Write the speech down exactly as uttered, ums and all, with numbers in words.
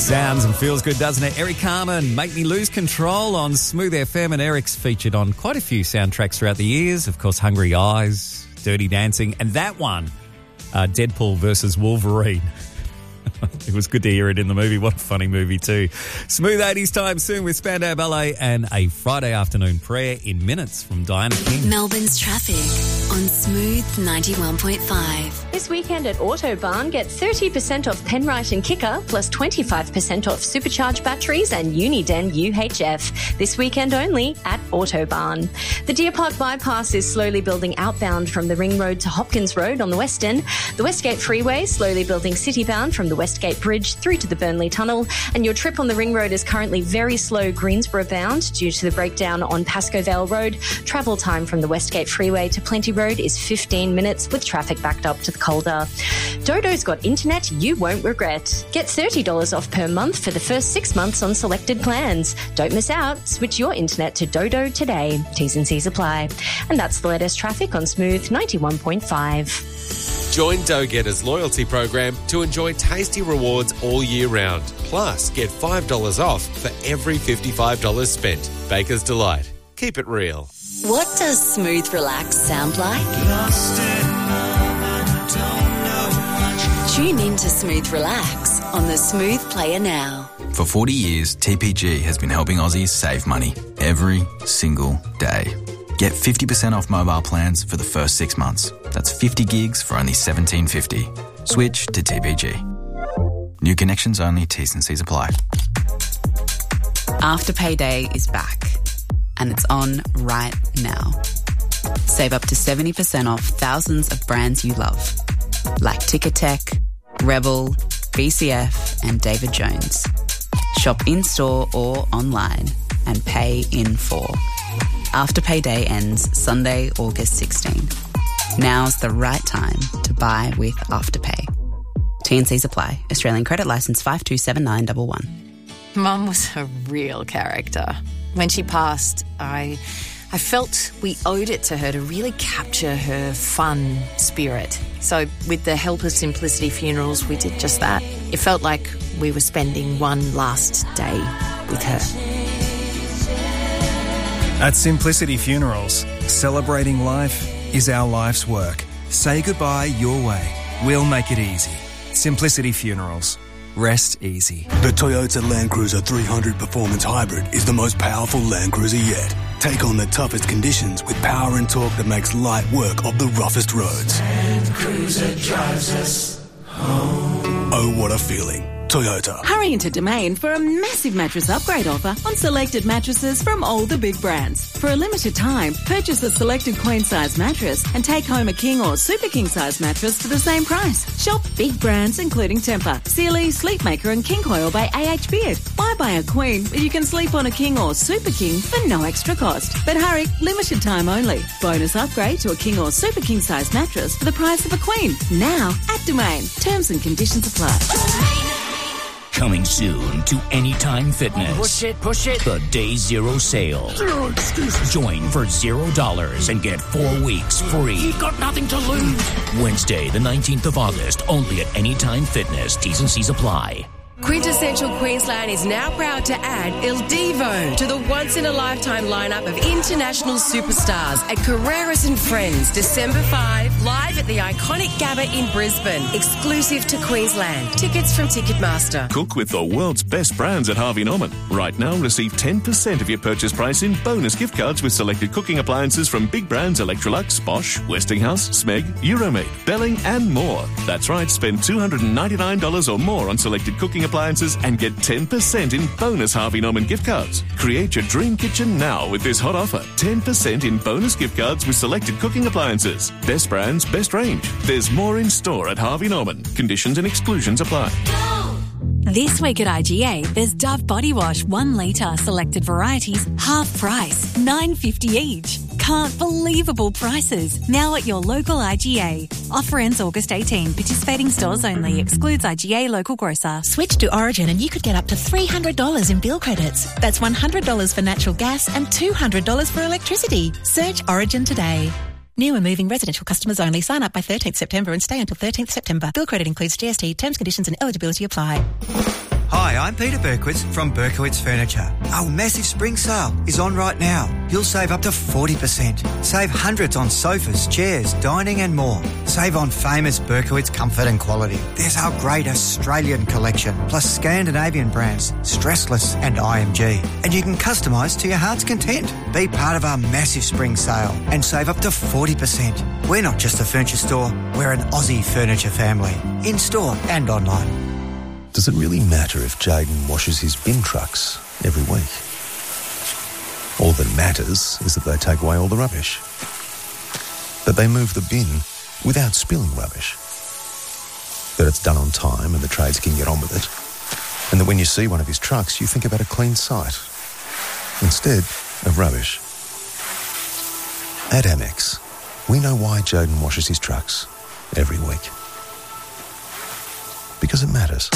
Sounds and feels good, doesn't it? Eric Carmen, Make Me Lose Control on Smooth F M, and Eric's featured on quite a few soundtracks throughout the years. Of course, Hungry Eyes, Dirty Dancing, and that one, uh, Deadpool versus Wolverine. It was good to hear it in the movie. What a funny movie too. Smooth eighties time soon with Spandau Ballet and a Friday afternoon prayer in minutes from Diana King. Melbourne's traffic on Smooth ninety-one point five. This weekend at Autobarn, get thirty percent off Penrite and Kicker, plus twenty-five percent off supercharged batteries and Uniden U H F. This weekend only at Autobarn. The Deer Park bypass is slowly building outbound from the Ring Road to Hopkins Road on the Western. The Westgate Freeway slowly building citybound from the Westgate Bridge through to the Burnley Tunnel. And your trip on the Ring Road is currently very slow Greensboro bound due to the breakdown on Pascoe Vale Road. Travel time from the Westgate Freeway to Plenty Road is fifteen minutes with traffic backed up to the Calder. Dodo's got internet you won't regret. Get thirty dollars off per month for the first six months on selected plans. Don't miss out. Switch your internet to Dodo today. T's and C's apply. And that's the latest traffic on Smooth ninety-one point five. Join Dough Getter's loyalty program to enjoy tasty rewards all year round. Plus, get five dollars off for every fifty-five dollars spent. Baker's Delight. Keep it real. What does Smooth Relax sound like? Tune in to Smooth Relax on the Smooth Player now. For forty years, T P G has been helping Aussies save money every single day. Get fifty percent off mobile plans for the first six months. That's fifty gigs for only seventeen fifty. Switch to T P G. New connections only, T's and C's apply. Afterpay Day is back, and it's on right now. Save up to seventy percent off thousands of brands you love, like Ticketek, Rebel, B C F, and David Jones. Shop in-store or online and pay in full. Afterpay Day ends Sunday, August sixteenth. Now's the right time to buy with Afterpay. T and C's apply. Australian credit licence five two seven nine one one. Mum was a real character. When she passed, I I felt we owed it to her to really capture her fun spirit. So with the help of Simplicity Funerals, we did just that. It felt like we were spending one last day with her. At Simplicity Funerals, celebrating life is our life's work. Say goodbye your way. We'll make it easy. Simplicity Funerals. Rest easy. The Toyota Land Cruiser three hundred Performance Hybrid is the most powerful Land Cruiser yet. Take on the toughest conditions with power and torque that makes light work of the roughest roads. Land Cruiser drives us home. Oh, what a feeling. Toyota. Hurry into Domain for a massive mattress upgrade offer on selected mattresses from all the big brands. For a limited time, purchase a selected queen-size mattress and take home a king or super king-size mattress for the same price. Shop big brands including Tempur, Sealy, Sleepmaker and King Coil by A H Beard. Why buy a queen when you can sleep on a king or super king for no extra cost? But hurry, limited time only. Bonus upgrade to a king or super king-size mattress for the price of a queen. Now at Domain. Terms and conditions apply. Coming soon to Anytime Fitness. Push it, push it. The Day Zero Sale. Zero excuses. Join for zero dollars and get four weeks free. You've got nothing to lose. Wednesday, the nineteenth of August, only at Anytime Fitness. T's and C's apply. Quintessential Queensland is now proud to add Il Divo to the once-in-a-lifetime lineup of international superstars at Carreras and Friends, December fifth, live at the iconic Gabba in Brisbane, exclusive to Queensland. Tickets from Ticketmaster. Cook with the world's best brands at Harvey Norman. Right now, receive ten percent of your purchase price in bonus gift cards with selected cooking appliances from big brands Electrolux, Bosch, Westinghouse, Smeg, Euromate, Belling and more. That's right, spend two hundred ninety-nine dollars or more on selected cooking appliances and get ten percent in bonus Harvey Norman gift cards. Create your dream kitchen now with this hot offer. ten percent in bonus gift cards with selected cooking appliances. Best brands, best range. There's more in store at Harvey Norman. Conditions and exclusions apply. This week at I G A, there's Dove Body Wash, one litre, selected varieties, half price, nine fifty each. Can't believable prices. Now at your local I G A. Offer ends August eighteenth. Participating stores only. Excludes I G A local grocer. Switch to Origin and you could get up to three hundred dollars in bill credits. That's one hundred dollars for natural gas and two hundred dollars for electricity. Search Origin today. New and moving residential customers only. Sign up by thirteenth September and stay until thirteenth September. Bill credit includes G S T. Terms, conditions and eligibility apply. Hi, I'm Peter Berkowitz from Berkowitz Furniture. Our massive spring sale is on right now. You'll save up to forty percent. Save hundreds on sofas, chairs, dining and more. Save on famous Berkowitz comfort and quality. There's our great Australian collection, plus Scandinavian brands, Stressless and I M G. And you can customise to your heart's content. Be part of our massive spring sale and save up to forty percent. We're not just a furniture store, we're an Aussie furniture family. In-store and online. Does it really matter if Jayden washes his bin trucks every week? All that matters is that they take away all the rubbish. That they move the bin without spilling rubbish. That it's done on time and the trades can get on with it. And that when you see one of his trucks, you think about a clean site instead of rubbish. At Amex, we know why Jayden washes his trucks every week. Because it matters.